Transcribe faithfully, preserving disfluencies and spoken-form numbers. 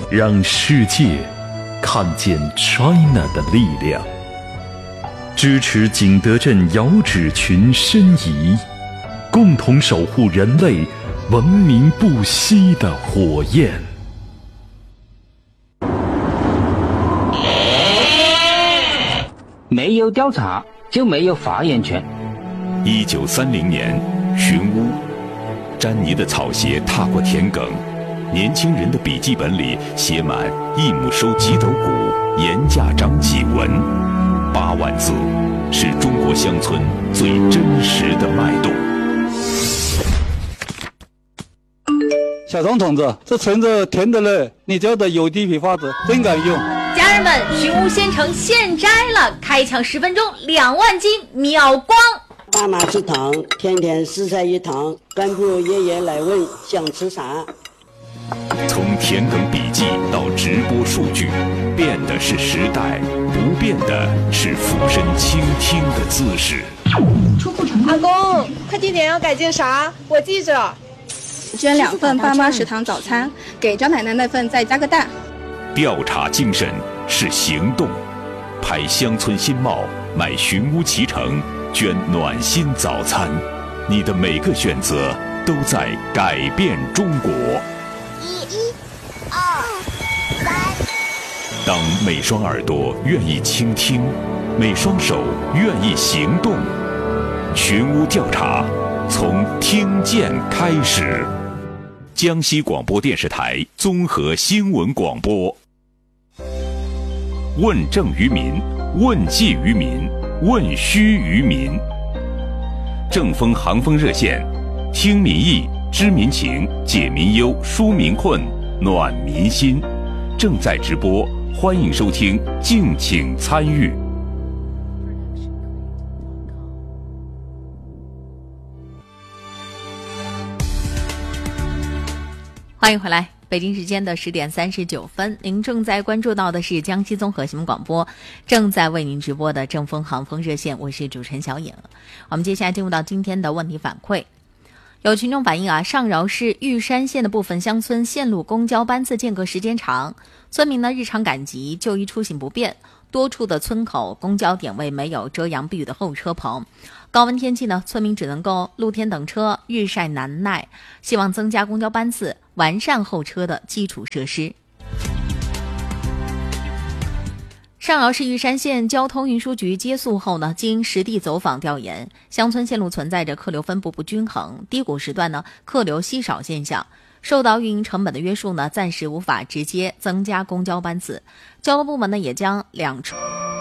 让世界看见 China 的力量，支持景德镇遥指群申遗，共同守护人类文明不息的火焰。 没有调查就没有发言权。 一九三零年，寻乌，詹妮的草鞋踏过田埂，年轻人的笔记本里写满一亩收几斗谷，盐价涨几文，八万字，是中国乡村最真实的脉动。 小童同志，这橙子甜的嘞，你教的有机皮发子真敢用。 家人们，寻乌鲜橙现摘了，开抢十分钟两万斤秒光。 爸妈吃糖，天天四菜一汤，干部爷爷来问想吃啥。 从田埂笔记到直播数据，变的是时代，不变的是俯身倾听的姿势。 出库成功。阿公，快递点要改件啥？我记着。 捐两份爸妈食堂早餐，给张奶奶那份再加个蛋。 调查精神是行动，拍乡村新貌，买寻乌脐橙，捐暖心早餐，你的每个选择都在改变中国。 一、一、二、三。 当每双耳朵愿意倾听，每双手愿意行动，寻乌调查从听见开始。江西广播电视台综合新闻广播，问政于民，问计于民，问需于民。正风航风热线，听民意，知民情，解民忧，纾民困，暖民心。正在直播，欢迎收听，敬请参与。 欢迎回来，北京时间的十点三十九分，您正在关注到的是江西综合新闻广播正在为您直播的正风航风热线，我是主持人小颖。我们接下来进入到今天的问题反馈。有群众反映啊，上饶市玉山县的部分乡村线路公交班次间隔时间长，村民呢日常赶集，就医出行不便，多处的村口公交点位没有遮阳避雨的候车棚。高温天气呢，村民只能够露天等车，日晒难耐，希望增加公交班次，完善候车的基础设施。上饶市玉山县交通运输局接诉后呢，经实地走访调研，乡村线路存在着客流分布不均衡，低谷时段呢客流稀少现象。受到运营成本的约束呢，暂时无法直接增加公交班次。交通部门呢也将两车